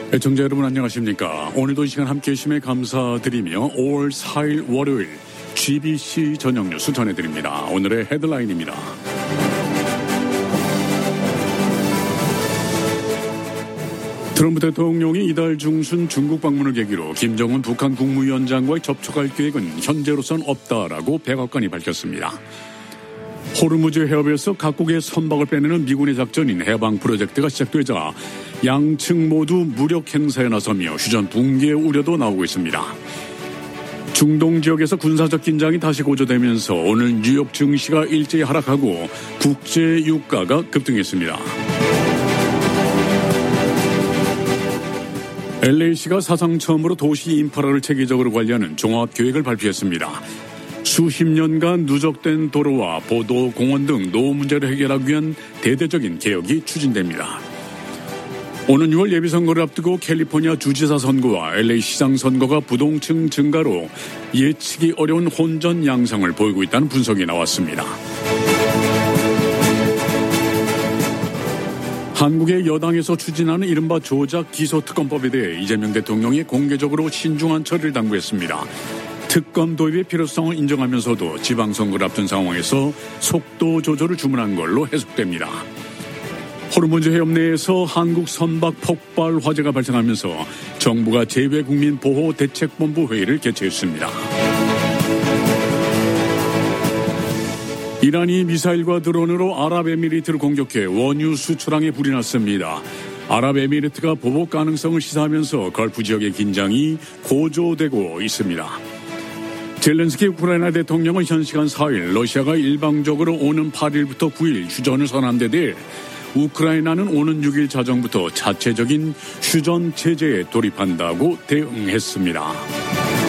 애청자 여러분 안녕하십니까. 오늘도 이 시간 함께해 주심에 감사드리며 5월 4일 월요일 GBC 저녁 뉴스 전해드립니다. 오늘의 헤드라인입니다. 트럼프 대통령이 이달 중순 중국 방문을 계기로 김정은 북한 국무위원장과의 접촉할 계획은 현재로선 없다라고 백악관이 밝혔습니다. 호르무즈 해협에서 각국의 선박을 빼내는 미군의 작전인 해방 프로젝트가 시작되자 양측 모두 무력 행사에 나서며 휴전 붕괴의 우려도 나오고 있습니다. 중동 지역에서 군사적 긴장이 다시 고조되면서 오늘 뉴욕 증시가 일제히 하락하고 국제 유가가 급등했습니다. LA시가 사상 처음으로 도시 인프라를 체계적으로 관리하는 종합계획을 발표했습니다. 수십 년간 누적된 도로와 보도, 공원 등 노후 문제를 해결하기 위한 대대적인 개혁이 추진됩니다. 오는 6월 예비선거를 앞두고 캘리포니아 주지사 선거와 LA 시장 선거가 부동층 증가로 예측이 어려운 혼전 양상을 보이고 있다는 분석이 나왔습니다. 한국의 여당에서 추진하는 이른바 조작 기소특검법에 대해 이재명 대통령이 공개적으로 신중한 처리를 당부했습니다. 특검 도입의 필요성을 인정하면서도 지방선거를 앞둔 상황에서 속도 조절을 주문한 걸로 해석됩니다. 호르무즈 해협 내에서 한국 선박 폭발 화재가 발생하면서 정부가 재외국민보호대책본부 회의를 개최했습니다. 이란이 미사일과 드론으로 아랍에미리트를 공격해 원유 수출항에 불이 났습니다. 아랍에미리트가 보복 가능성을 시사하면서 걸프 지역의 긴장이 고조되고 있습니다. 젤렌스키 우크라이나 대통령은 현 시간 4일 러시아가 일방적으로 오는 8일부터 9일 휴전을 선언한 데 대해 우크라이나는 오는 6일 자정부터 자체적인 휴전 체제에 돌입한다고 대응했습니다.